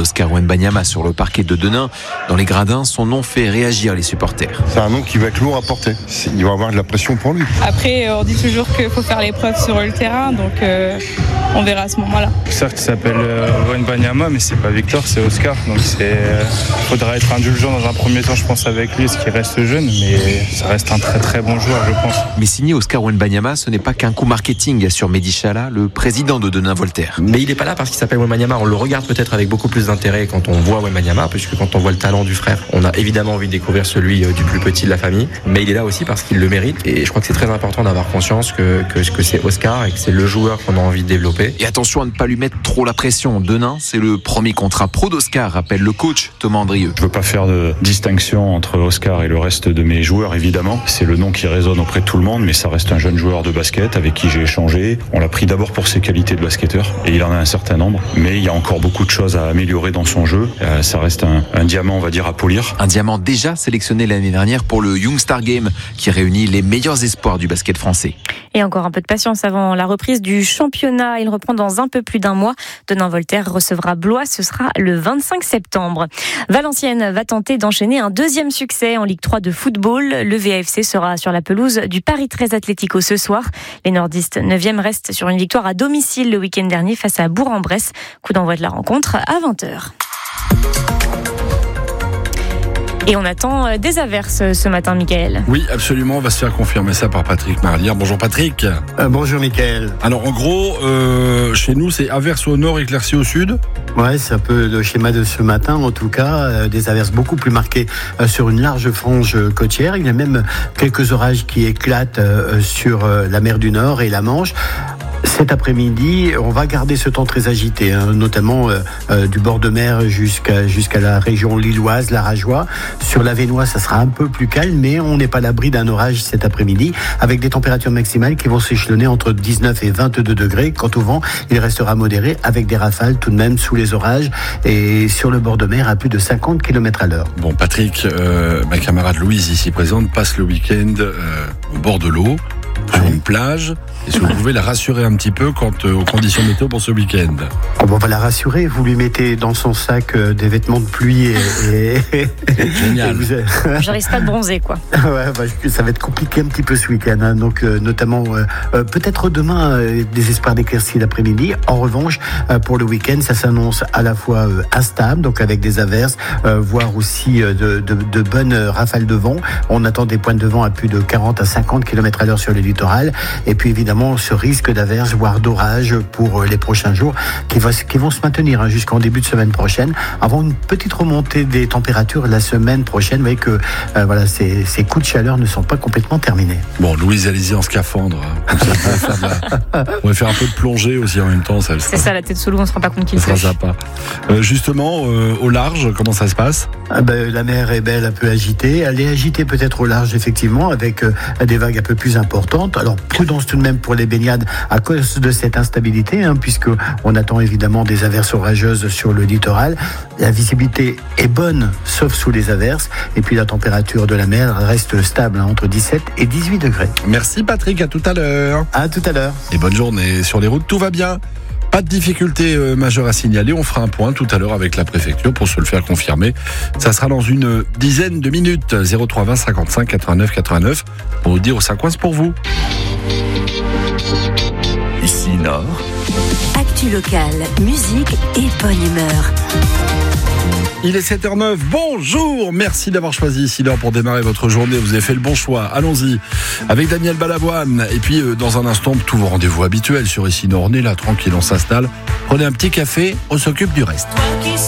d'Oscar Wembanyama sur le parquet de Denain. Dans les gradins, son nom fait réagir les supporters. C'est un nom qui va être lourd à porter. Il va avoir de la pression pour lui. Après, on dit toujours qu'il faut faire l'épreuve sur le terrain, donc on verra à ce moment-là. Certes, il s'appelle Wembanyama, mais c'est pas Victor, c'est Oscar. Donc il faudra être indulgent dans un premier temps, je pense, avec lui, parce qu'il reste jeune, mais ça reste un très très bon joueur, je pense. Mais signer Oscar Wembanyama, ce n'est pas qu'un coup marketing, assure Mehdi Chala, le président de Denain Voltaire. Mais il n'est pas là parce qu'il s'appelle Wembanyama. On le regarde peut-être avec beaucoup plus d'intérêt quand on voit Wembanyama, puisque quand on voit le talent du frère, on a évidemment envie de découvrir celui du plus petit de la famille. Mais il est là aussi parce qu'il le mérite. Et je crois que c'est très important d'avoir conscience que c'est Oscar et que c'est le joueur qu'on a envie de développer. Et attention à ne pas lui mettre trop la pression. Denain, c'est le premier contrat pro d'Oscar, rappelle le coach Thomas Andrieux. Je ne veux pas faire de distinction entre Oscar et le reste de mes joueurs, évidemment. C'est le nom qui résonne auprès de tout le monde, mais ça reste un jeune joueur de basket avec qui j'ai échangé. On l'a pris d'abord pour ses qualités de basketteur, et il en a un certain nombre. Mais il y a encore beaucoup de choses à améliorer dans son jeu. Ça reste un diamant, on va dire, à polir. Un diamant déjà sélectionné l'année dernière pour le Young Star Game, qui réunit les meilleurs espoirs du basket français. Et encore un peu de patience avant la reprise du championnat. Il reprend dans un peu plus d'un mois. Denain Voltaire recevra Blois. Ce sera le 25 septembre. Valenciennes va tenter d'enchaîner un deuxième succès en Ligue 3 de football. Le VAFC sera sur la pelouse du Paris 13 Atlético ce soir. Les nordistes 9e restent sur une victoire à domicile le week-end dernier face à Bourg-en-Bresse. Coup d'envoi de la rencontre à 20h. Et on attend des averses ce matin, Mickaël. Oui, absolument. On va se faire confirmer ça par Patrick Marlière. Bonjour Patrick. Bonjour Mickaël. Alors en gros, chez nous, c'est averses au nord, éclaircies au sud. Ouais, c'est un peu le schéma de ce matin. En tout cas, des averses beaucoup plus marquées sur une large frange côtière. Il y a même quelques orages qui éclatent sur la mer du Nord et la Manche. Cet après-midi, on va garder ce temps très agité, notamment du bord de mer jusqu'à la région lilloise, la Rajoie. Sur l'Avesnois, ça sera un peu plus calme, mais on n'est pas à l'abri d'un orage cet après-midi, avec des températures maximales qui vont s'échelonner entre 19 et 22 degrés. Quant au vent, il restera modéré, avec des rafales tout de même sous les orages, et sur le bord de mer à plus de 50 km à l'heure. Bon, Patrick, ma camarade Louise, ici présente, passe le week-end au bord de l'eau, sur une plage. Est-ce que vous pouvez la rassurer un petit peu quant aux conditions météo pour ce week-end ? On va la rassurer. Vous lui mettez dans son sac des vêtements de pluie et génial. Je risque pas de bronzer, quoi. Ouais, ça va être compliqué un petit peu ce week-end. Donc, notamment, peut-être demain, des espoirs d'éclaircies l'après-midi. En revanche, pour le week-end, ça s'annonce à la fois instable, donc avec des averses, voire aussi de bonnes rafales de vent. On attend des pointes de vent à plus de 40 à 50 km à l'heure sur le littoral. Et puis, évidemment, ce risque d'averse, voire d'orage pour les prochains jours qui vont se maintenir jusqu'en début de semaine prochaine, avant une petite remontée des températures la semaine prochaine. Vous voyez que ces coups de chaleur ne sont pas complètement terminés. Bon, Louise, allez-y en scaphandre. Comme ça, on va faire un peu de plongée aussi en même temps. C'est ça, la tête sous l'eau, on ne se rend pas compte qu'il sera sympa. Justement, au large, comment ça se passe ? La mer est belle, un peu agitée. Elle est agitée peut-être au large, effectivement, avec des vagues un peu plus importantes. Alors, prudence tout de même pour les baignades à cause de cette instabilité, puisque on attend évidemment des averses orageuses sur le littoral. La visibilité est bonne, sauf sous les averses. Et puis la température de la mer reste stable, entre 17 et 18 degrés. Merci Patrick, à tout à l'heure. À tout à l'heure. Et bonne journée. Sur les routes, tout va bien. Pas de difficulté majeure à signaler. On fera un point tout à l'heure avec la préfecture pour se le faire confirmer. Ça sera dans une dizaine de minutes. 03 20 55 89 89 pour nous dire où ça coince pour vous. Ici Nord. Actu locale, musique et bonne humeur. Il est 7h09, bonjour, merci d'avoir choisi Ici Nord pour démarrer votre journée, vous avez fait le bon choix, allons-y, avec Daniel Balavoine, et puis dans un instant, tous vos rendez-vous habituels sur Ici Nord, on est là, tranquille, on s'installe, prenez un petit café, on s'occupe du reste.